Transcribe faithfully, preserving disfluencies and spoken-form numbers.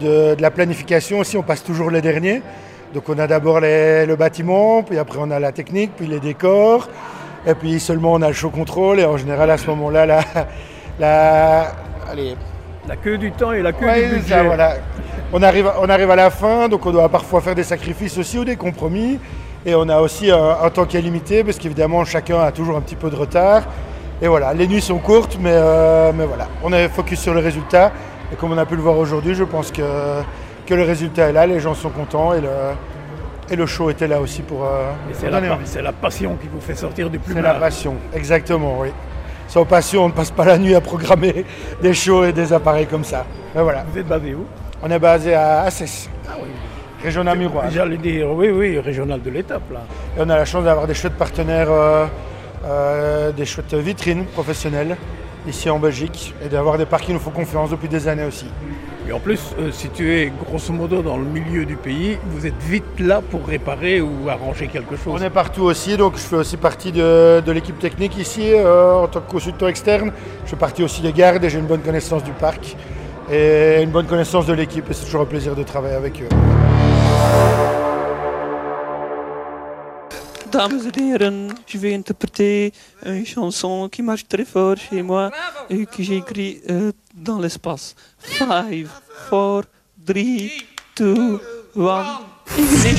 De, de la planification aussi, on passe toujours les derniers. Donc on a d'abord les- le bâtiment, puis après on a la technique, puis les décors, et puis seulement on a le show contrôle, et en général à ce moment-là, la, la, allez, La queue du temps et la queue ouais, du budget. ça, voilà. on, arrive, on arrive à la fin, donc on doit parfois faire des sacrifices aussi ou des compromis, et on a aussi un, un temps qui est limité, parce qu'évidemment chacun a toujours un petit peu de retard. Et voilà, les nuits sont courtes, mais, euh, mais voilà, on est focus sur le résultat. Et comme on a pu le voir aujourd'hui, je pense que, que le résultat est là, les gens sont contents et le, et le show était là aussi pour, euh, Et pour c'est la, donner pa- envie. c'est la passion qui vous fait sortir du plus C'est la passion, exactement, oui. Sans passion, on ne passe pas la nuit à programmer des shows et des appareils comme ça. Mais voilà, Vous êtes basé où? on est basé à Assès, Ah oui. région namuroise. J'allais dire, oui, oui, régional de l'étape, là. Et on a la chance d'avoir des chouettes partenaires, euh, euh, des chouettes vitrines professionnelles ici en Belgique et d'avoir des parcs qui nous font confiance depuis des années aussi. Et en plus, euh, situé grosso modo dans le milieu du pays, vous êtes vite là pour réparer ou arranger quelque chose. On est partout aussi, donc je fais aussi partie de, de l'équipe technique ici euh, en tant que consultant externe. Je fais partie aussi des gardes et j'ai une bonne connaissance du parc et une bonne connaissance de l'équipe et c'est toujours un plaisir de travailler avec eux. Dames et heren, je vais interpréter une chanson qui marche très fort chez moi et que j'ai écrit euh, dans l'espace. five, four, three, two, one, English.